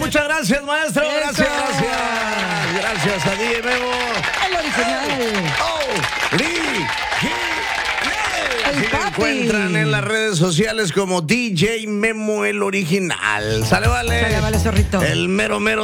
Muchas gracias, maestro. Eso. Gracias. Gracias a DJ Memo. El original. Así El lo papi. encuentran en las redes sociales como DJ Memo el original. Sale, vale. Sale, vale, zorrito. El mero